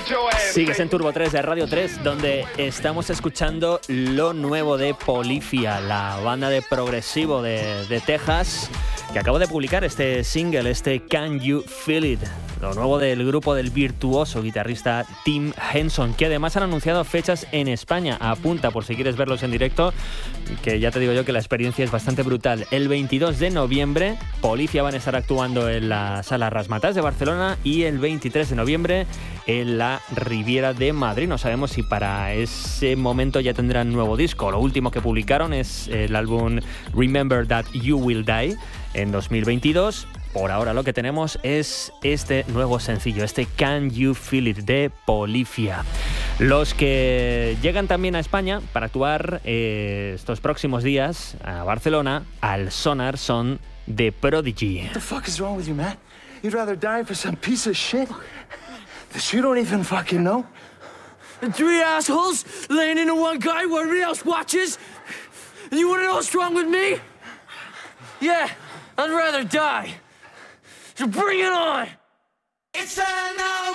Sigues en Turbo 3 de Radio 3, donde estamos escuchando lo nuevo de Polyphia, la banda de progresivo de Texas, que acaba de publicar este single, este Can You Feel It, lo nuevo del grupo del virtuoso guitarrista Tim Henson, que además han anunciado fechas en España. Apunta por si quieres verlos en directo, que ya te digo yo que la experiencia es bastante brutal. El 22 de noviembre, Polyphia van a estar actuando en la Sala Razzmatazz de Barcelona y el 23 de noviembre en la Riviera de Madrid. No sabemos si para ese momento ya tendrán nuevo disco. Lo último que publicaron es el álbum Remember That You Will Die en 2022. Por ahora lo que tenemos es este nuevo sencillo, este Can You Feel It de Polyphia. Los que llegan también a España para actuar estos próximos días a Barcelona al Sonar son The Prodigy. What the fuck is wrong with you, man? You'd rather die for some piece of shit that you don't even fucking know? And three assholes laying into one guy while everybody else watches? And you wanna know what's wrong with me? Yeah, I'd rather die. So bring it on! It's a no